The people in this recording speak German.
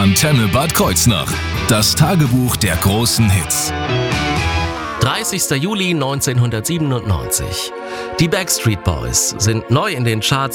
Antenne Bad Kreuznach. Das Tagebuch der großen Hits. 30. Juli 1997. Die Backstreet Boys sind neu in den Charts